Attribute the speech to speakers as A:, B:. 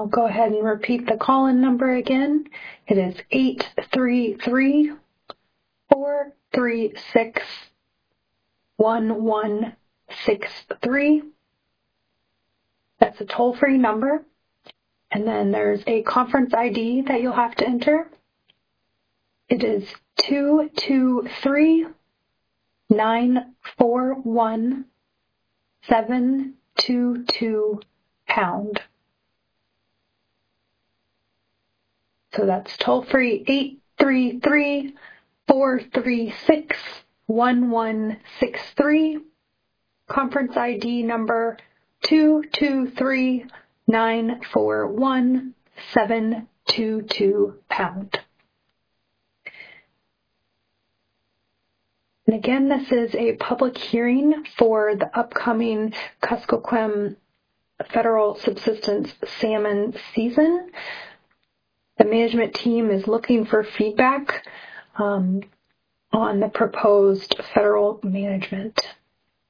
A: I'll go ahead and repeat the call-in number again. It is 833-436-1163. That's a toll-free number. And then there's a conference ID that you'll have to enter. It is 223-941-722#. So that's toll-free 833-436-1163. Conference ID number 223-941-722#. And again, this is a public hearing for the upcoming Kuskokwim federal subsistence salmon season. The management team is looking for feedback on the proposed federal management.